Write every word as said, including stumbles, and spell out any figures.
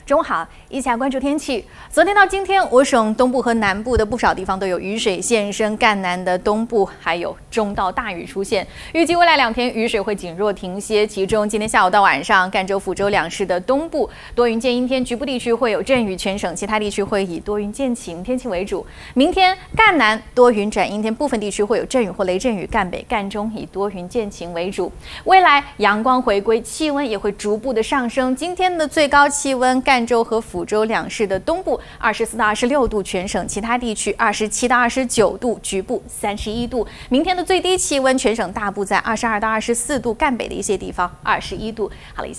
中午好，一起来关注天气。昨天到今天，我省东部和南部的不少地方都有雨水现身，赣南的东部还有中到大雨出现。预计未来两天雨水会减弱停歇，其中今天下午到晚上，赣州、抚州两市的东部多云见阴天，局部地区会有阵雨，全省其他地区会以多云见晴天气为主。明天赣南多云转阴天，部分地区会有阵雨或雷阵雨，赣北、赣中以多云见晴为主。未来阳光回归，气温也会逐步的上升。今天的最高气温，赣州和抚州两市的东部二十四到二十六度，全省其他地区二十七到二十九度，局部三十一度。明天的最低气温，全省大部在二十二到二十四度，赣北的一些地方二十一度。好了，以下